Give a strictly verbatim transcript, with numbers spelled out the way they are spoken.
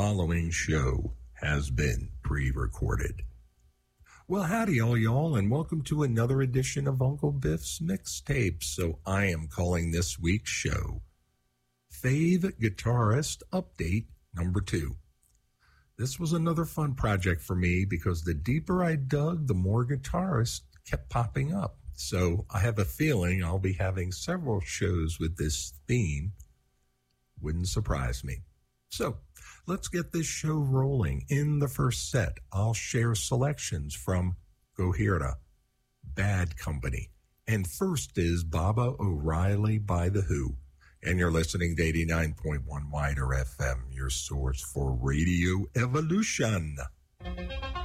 following show has been pre-recorded. Well, howdy all y'all, and welcome to another edition of Uncle Biff's Mixtape. So I am calling this week's show Fave Guitarist Update Number Two. This was another fun project for me because the deeper I dug, the more guitarists kept popping up. So I have a feeling I'll be having several shows with this theme. Wouldn't surprise me. So let's get this show rolling. In the first set, I'll share selections from Gojira, Bad Company, and first is Baba O'Riley by The Who. And you're listening to eighty-nine point one Wider F M, your source for Radio Evolution.